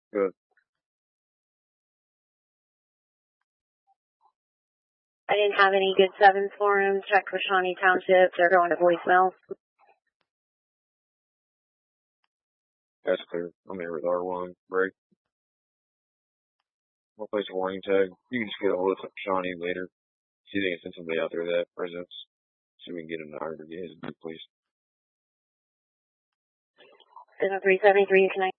Good. I didn't have any good sevens for him. Check for Shawnee Township. They're going to voicemail. That's clear. I'm here with R1. Break. We'll place a warning tag. You can just get a hold of Shawnee later. See if they can send somebody out there that presence. So we can get him to hire to get his please. 7373, connect.